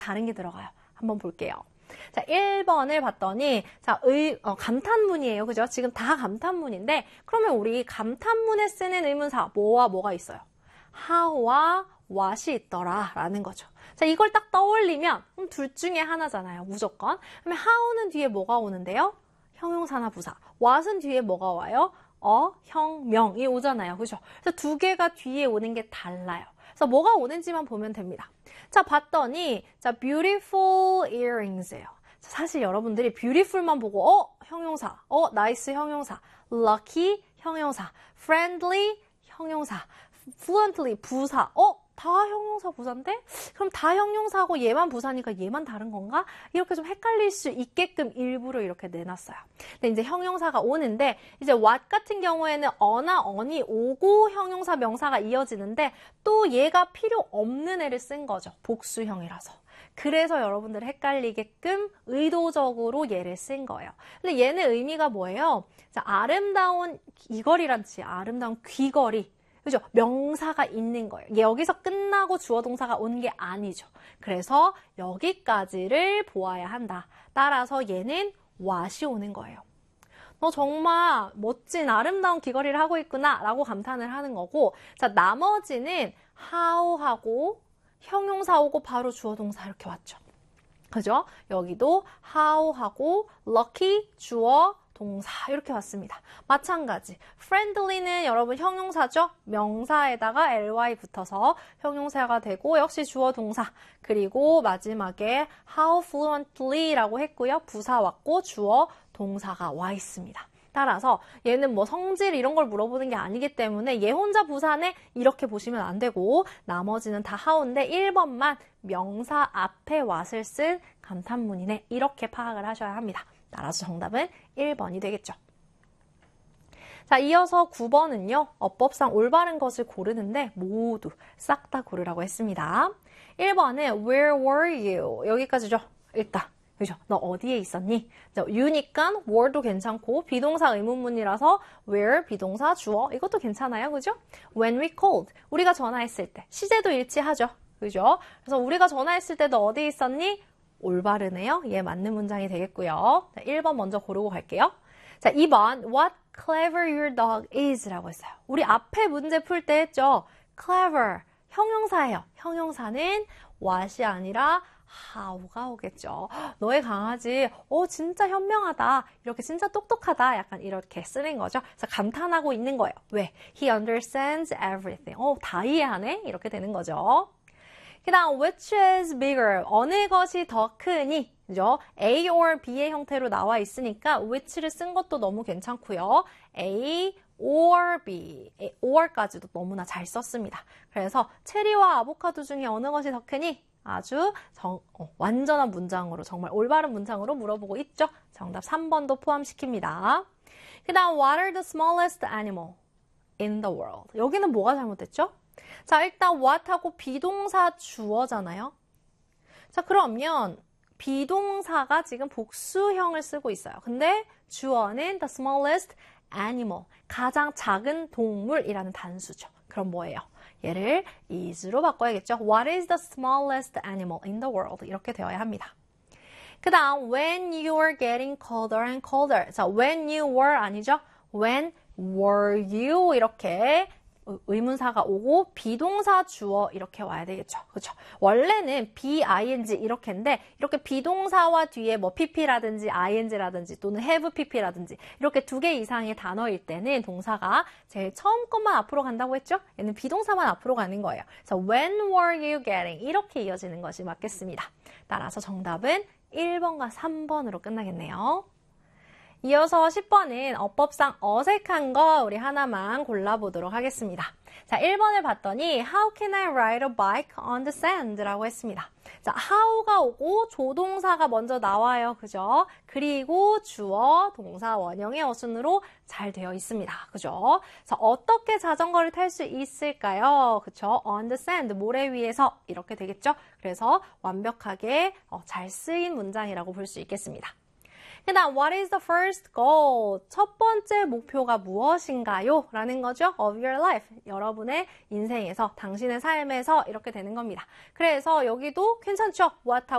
다른 게 들어가요. 한번 볼게요. 자, 1번을 봤더니, 자, 감탄문이에요. 그죠? 지금 다 감탄문인데, 그러면 우리 감탄문에 쓰는 의문사, 뭐와 뭐가 있어요? how와 what이 있더라, 라는 거죠. 자, 이걸 딱 떠올리면, 그럼 둘 중에 하나잖아요. 무조건. 그러면 how는 뒤에 뭐가 오는데요? 형용사나 부사. what은 뒤에 뭐가 와요? 형, 명이 오잖아요. 그죠? 그래서 두 개가 뒤에 오는 게 달라요. 그래서 뭐가 오는지만 보면 됩니다. 자, 봤더니, 자, beautiful earrings예요. 자, 사실 여러분들이 beautiful만 보고, 형용사, nice 형용사, lucky 형용사, friendly 형용사, fluently 부사, 다 형용사 부사인데? 그럼 다 형용사고 얘만 부사니까 얘만 다른 건가? 이렇게 좀 헷갈릴 수 있게끔 일부러 이렇게 내놨어요. 근데 이제 형용사가 오는데, 이제 what 같은 경우에는 어나 언이 오고 형용사 명사가 이어지는데, 또 얘가 필요 없는 애를 쓴 거죠. 복수형이라서. 그래서 여러분들 헷갈리게끔 의도적으로 얘를 쓴 거예요. 근데 얘는 의미가 뭐예요? 자, 아름다운 이거리란지, 아름다운 귀걸이. 그죠? 명사가 있는 거예요. 여기서 끝나고 주어 동사가 온 게 아니죠. 그래서 여기까지를 보아야 한다. 따라서 얘는 what이 오는 거예요. 너 정말 멋진 아름다운 귀걸이를 하고 있구나 라고 감탄을 하는 거고, 자, 나머지는 how하고 형용사 오고 바로 주어 동사 이렇게 왔죠. 그죠? 여기도 how하고 lucky 주어 동사 이렇게 왔습니다. 마찬가지. friendly는 여러분 형용사죠? 명사에다가 ly 붙어서 형용사가 되고 역시 주어 동사. 그리고 마지막에 how fluently라고 했고요. 부사 왔고 주어 동사가 와 있습니다. 따라서 얘는 뭐 성질 이런 걸 물어보는 게 아니기 때문에 얘 혼자 부사네 이렇게 보시면 안 되고 나머지는 다 how인데 1번만 명사 앞에 what을 쓴 감탄문이네 이렇게 파악을 하셔야 합니다. 따라서 정답은 1번이 되겠죠. 자, 이어서 9번은요. 어법상 올바른 것을 고르는데 모두 싹 다 고르라고 했습니다. 1번은 Where were you? 여기까지죠. 일단 그죠? 너 어디에 있었니? you니까 were도 괜찮고 비동사 의문문이라서 where 비동사 주어 이것도 괜찮아요. 그죠? When we called 우리가 전화했을 때 시제도 일치하죠. 그죠? 그래서 우리가 전화했을 때 너 어디에 있었니? 올바르네요. 얘 맞는 문장이 되겠고요. 자, 1번 먼저 고르고 갈게요. 자, 2번 What clever your dog is 라고 했어요. 우리 앞에 문제 풀 때 했죠. clever 형용사예요. 형용사는 what이 아니라 how가 오겠죠. 너의 강아지 진짜 현명하다. 이렇게 진짜 똑똑하다. 약간 이렇게 쓰는 거죠. 그래서 감탄하고 있는 거예요. 왜? He understands everything. 다 이해하네. 이렇게 되는 거죠. 그 다음 which is bigger? 어느 것이 더 크니? 그죠? A or B의 형태로 나와 있으니까 which를 쓴 것도 너무 괜찮고요. A or B, or까지도 너무나 잘 썼습니다. 그래서 체리와 아보카도 중에 어느 것이 더 크니? 아주 완전한 문장으로 정말 올바른 문장으로 물어보고 있죠. 정답 3번도 포함시킵니다. 그 다음 what are the smallest animal in the world? 여기는 뭐가 잘못됐죠? 자, 일단 what하고 비동사 주어잖아요. 자, 그러면 비동사가 지금 복수형을 쓰고 있어요. 근데 주어는 the smallest animal, 가장 작은 동물이라는 단수죠. 그럼 뭐예요? 얘를 is로 바꿔야겠죠. What is the smallest animal in the world? 이렇게 되어야 합니다. 그 다음 when you were getting colder and colder. 자, when you were 아니죠? When were you? 이렇게 의문사가 오고 비동사 주어 이렇게 와야 되겠죠. 그렇죠? 원래는 be, 이렇게인데 이렇게 비동사와 뒤에 뭐 pp라든지 ing라든지 또는 have pp라든지 이렇게 두 개 이상의 단어일 때는 동사가 제일 처음 것만 앞으로 간다고 했죠? 얘는 비동사만 앞으로 가는 거예요. 그래서 when were you getting 이렇게 이어지는 것이 맞겠습니다. 따라서 정답은 1번과 3번으로 끝나겠네요. 이어서 10번은 어법상 어색한 거 우리 하나만 골라보도록 하겠습니다. 자, 1번을 봤더니 How can I ride a bike on the sand? 라고 했습니다. 자, how가 오고 조동사가 먼저 나와요. 그죠? 그리고 주어, 동사, 원형의 어순으로 잘 되어 있습니다. 그죠? 자, 어떻게 자전거를 탈 수 있을까요? 그죠? On the sand, 모래 위에서 이렇게 되겠죠? 그래서 완벽하게 잘 쓰인 문장이라고 볼 수 있겠습니다. 그 다음, what is the first goal? 첫 번째 목표가 무엇인가요? 라는 거죠. of your life. 여러분의 인생에서, 당신의 삶에서 이렇게 되는 겁니다. 그래서 여기도 괜찮죠? what 하고